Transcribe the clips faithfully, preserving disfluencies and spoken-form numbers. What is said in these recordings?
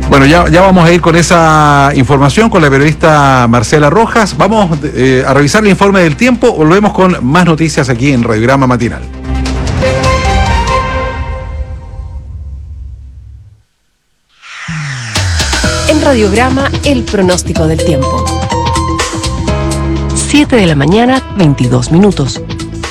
Bueno, ya, ya vamos a ir con esa información con la periodista Marcela Rojas. Vamos eh, a revisar el informe del tiempo. Volvemos con más noticias aquí en Radiograma Matinal. En Radiograma, el pronóstico del tiempo. siete de la mañana, veintidós minutos.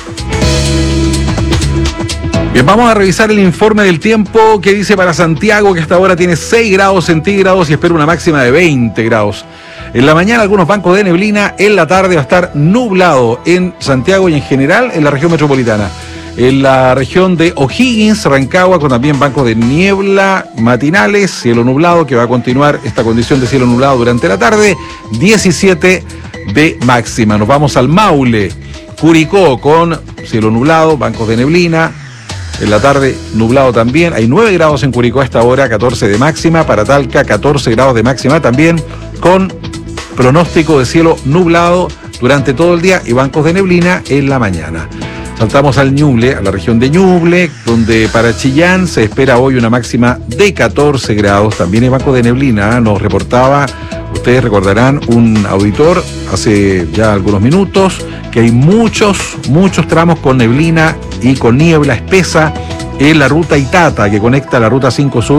Bien, vamos a revisar el informe del tiempo que dice para Santiago que hasta ahora tiene seis grados centígrados y espera una máxima de veinte grados. En la mañana algunos bancos de neblina, en la tarde va a estar nublado en Santiago y en general en la región metropolitana. En la región de O'Higgins, Rancagua, con también bancos de niebla matinales, cielo nublado, que va a continuar esta condición de cielo nublado durante la tarde, diecisiete de máxima. Nos vamos al Maule, Curicó, con cielo nublado, bancos de neblina. En la tarde, nublado también. Hay nueve grados en Curicó a esta hora, catorce de máxima. Para Talca, catorce grados de máxima también, con pronóstico de cielo nublado durante todo el día y bancos de neblina en la mañana. Saltamos al Ñuble, a la región de Ñuble, donde para Chillán se espera hoy una máxima de catorce grados. También hay banco de neblina, ¿eh? Nos reportaba, ustedes recordarán, un auditor hace ya algunos minutos, que hay muchos, muchos tramos con neblina y con niebla espesa en la ruta Itata, que conecta la ruta cinco Sur